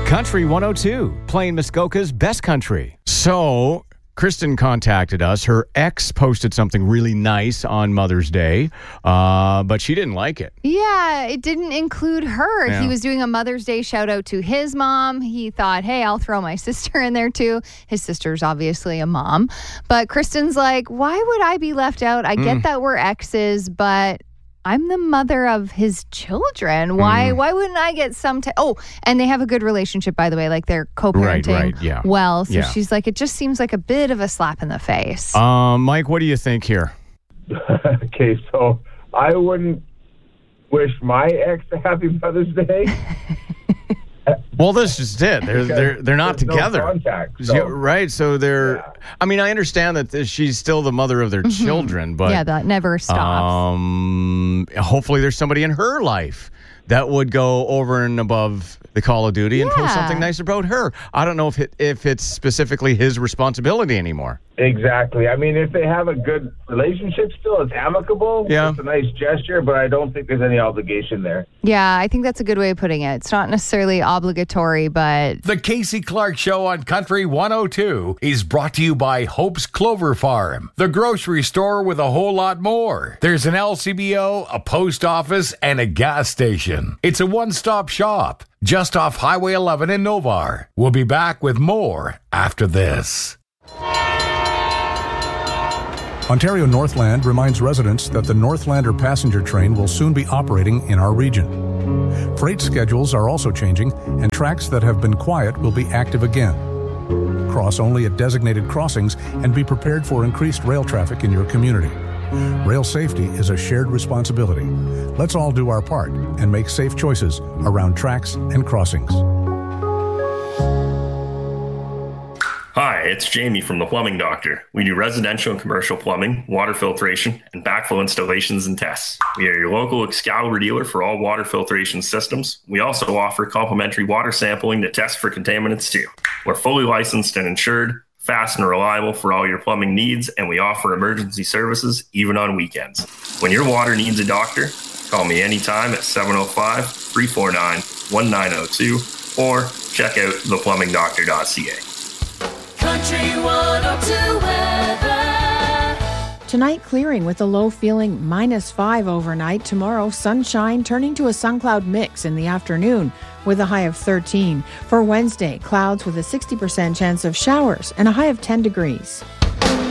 Country 102, playing Muskoka's best country. So, Kristen contacted us. Her ex posted something really nice on Mother's Day, but she didn't like it. Yeah, it didn't include her. Yeah. He was doing a Mother's Day shout out to his mom. He thought, hey, I'll throw my sister in there too. His sister's obviously a mom. But Kristen's like, why would I be left out? I get that we're exes, but I'm the mother of his children. Why wouldn't I get some and they have a good relationship, by the way, like they're co-parenting Right, yeah. well. So Yeah. she's like, it just seems like a bit of a slap in the face. Mike, what do you think here? Okay, so I wouldn't wish my ex a happy Mother's Day. Well, this is it. They're not There's no together. contact, Yeah, right. So they're. Yeah. I mean, I understand that she's still the mother of their children, but yeah, that never stops. hopefully there's somebody in her life that would go over and above the Call of Duty and post Yeah. something nice about her. I don't know if it's specifically his responsibility anymore. Exactly. I mean, if they have a good relationship still, it's amicable. Yeah. It's a nice gesture, but I don't think there's any obligation there. Yeah, I think that's a good way of putting it. It's not necessarily obligatory, but The Casey Clark Show on Country 102 is brought to you by Hope's Clover Farm, the grocery store with a whole lot more. There's an LCBO, a post office, and a gas station. It's a one-stop shop just off Highway 11 in Novar. We'll be back with more after this. Ontario Northland reminds residents that the Northlander passenger train will soon be operating in our region. Freight schedules are also changing, and tracks that have been quiet will be active again. Cross only at designated crossings and be prepared for increased rail traffic in your community. Rail safety is a shared responsibility. Let's all do our part and make safe choices around tracks and crossings. Hi, it's Jamie from The Plumbing Doctor. We do residential and commercial plumbing, water filtration, and backflow installations and tests. We are your local Excalibur dealer for all water filtration systems. We also offer complimentary water sampling to test for contaminants too. We're fully licensed and insured, fast and reliable for all your plumbing needs, and we offer emergency services even on weekends. When your water needs a doctor, call me anytime at 705-349-1902 or check out theplumbingdoctor.ca. Country 102 weather. Tonight, clearing with a low feeling -5 overnight. Tomorrow, sunshine turning to a sun cloud mix in the afternoon with a high of 13. For Wednesday, clouds with a 60% chance of showers and a high of 10 degrees.